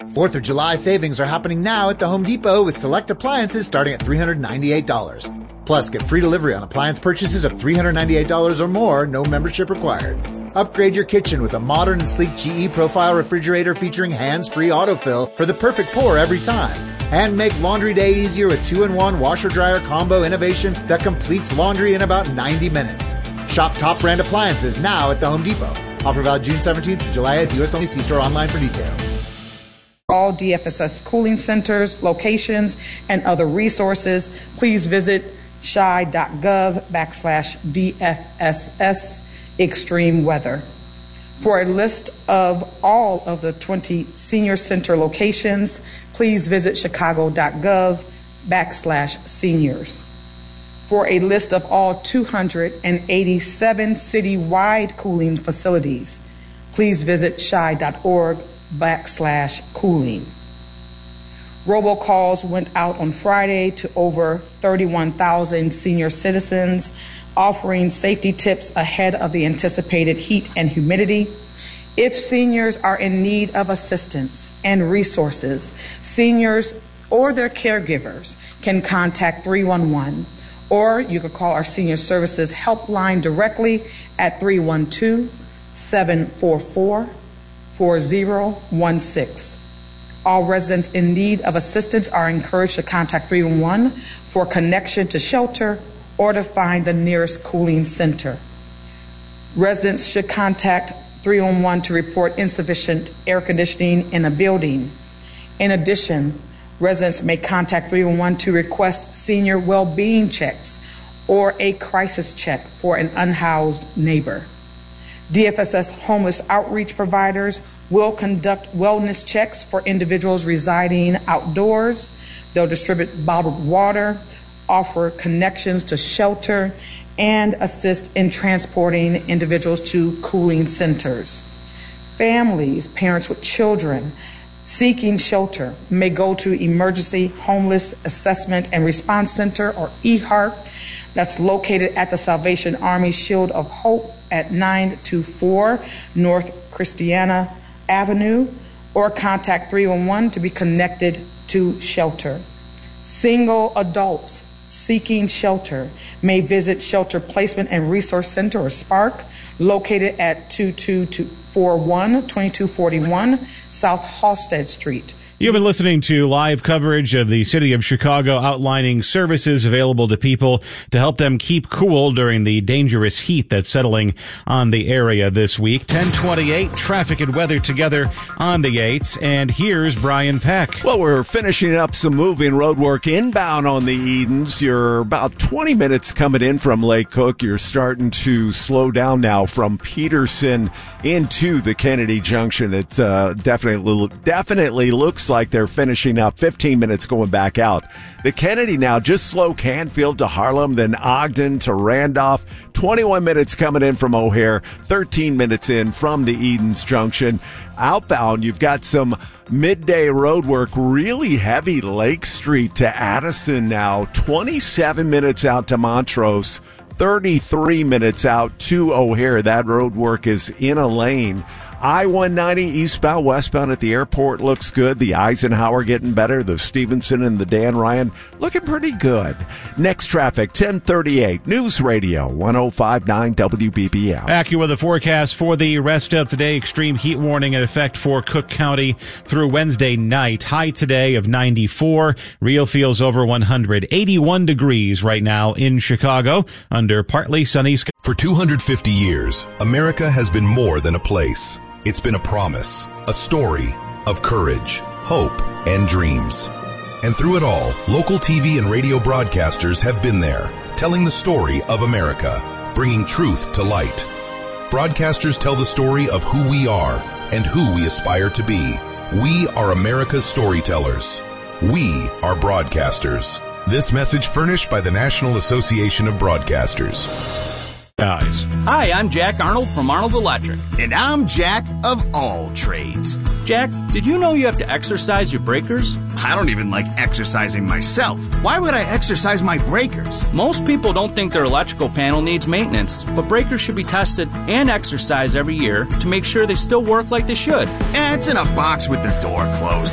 4th of July savings are happening now at the Home Depot with select appliances starting at $398. Plus, get free delivery on appliance purchases of $398 or more, no membership required. Upgrade your kitchen with a modern and sleek GE Profile refrigerator featuring hands-free autofill for the perfect pour every time. And make laundry day easier with 2-in-1 washer-dryer combo innovation that completes laundry in about 90 minutes. Shop top brand appliances now at the Home Depot. Offer valid June 17th to July 8th. U.S. only. See store online for details. All DFSS cooling centers, locations, and other resources, please visit chi.gov/DFSS extreme weather. For a list of all of the 20 senior center locations, please visit chicago.gov/seniors. For a list of all 287 citywide cooling facilities, please visit chi.org/cooling. Robocalls went out on Friday to over 31,000 senior citizens, offering safety tips ahead of the anticipated heat and humidity. If seniors are in need of assistance and resources, seniors or their caregivers can contact 311, or you could call our Senior Services Helpline directly at 312-744-4016. All residents in need of assistance are encouraged to contact 311 for connection to shelter or to find the nearest cooling center. Residents should contact 311 to report insufficient air conditioning in a building. In addition, residents may contact 311 to request senior well-being checks or a crisis check for an unhoused neighbor. DFSS homeless outreach providers will conduct wellness checks for individuals residing outdoors. They'll distribute bottled water, offer connections to shelter, and assist in transporting individuals to cooling centers. Families, parents with children seeking shelter may go to Emergency Homeless Assessment and Response Center, or EHARP, that's located at the Salvation Army Shield of Hope at 924 North Christiana Avenue, or contact 311 to be connected to shelter. Single adults seeking shelter may visit Shelter Placement and Resource Center, or SPARC, located at 2241 South Halsted Street. You've been listening to live coverage of the city of Chicago outlining services available to people to help them keep cool during the dangerous heat that's settling on the area this week. 1028, traffic and weather together on the 8s. And here's Brian Peck. Well, we're finishing up some moving road work inbound on the Edens. You're about 20 minutes coming in from Lake Cook. You're starting to slow down now from Peterson into the Kennedy Junction. It definitely looks like they're finishing up. 15 minutes going back out. The Kennedy now just slow Canfield to Harlem, then Ogden to Randolph. 21 minutes coming in from O'Hare. 13 minutes in from the Edens Junction. Outbound, you've got some midday road work, really heavy Lake Street to Addison now. 27 minutes out to Montrose. 33 minutes out to O'Hare. That road work is in a lane. I-190 eastbound, westbound at the airport looks good. The Eisenhower getting better. The Stevenson and the Dan Ryan looking pretty good. Next traffic, 1038, News Radio 105.9 WBBM. AccuWeather forecast for the rest of today. Extreme heat warning in effect for Cook County through Wednesday night. High today of 94. Real feels over 100. 81 degrees right now in Chicago under partly sunny skies. For 250 years, America has been more than a place. It's been a promise, a story of courage, hope, and dreams. And through it all, local TV and radio broadcasters have been there, telling the story of America, bringing truth to light. Broadcasters tell the story of who we are and who we aspire to be. We are America's storytellers. We are broadcasters. This message furnished by the National Association of Broadcasters. Guys. Hi, I'm Jack Arnold from Arnold Electric. And I'm Jack of All Trades. Jack, did you know you have to exercise your breakers? I don't even like exercising myself. Why would I exercise my breakers? Most people don't think their electrical panel needs maintenance, but breakers should be tested and exercised every year to make sure they still work like they should. It's in a box with the door closed.